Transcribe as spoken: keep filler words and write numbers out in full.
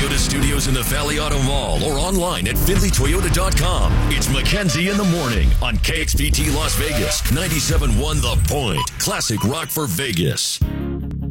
Toyota studios in the Valley Auto Mall or online at Findlay Toyota dot com. It's Mackenzie in the morning on K X P T Las Vegas, ninety-seven point one The Point. Classic rock for Vegas.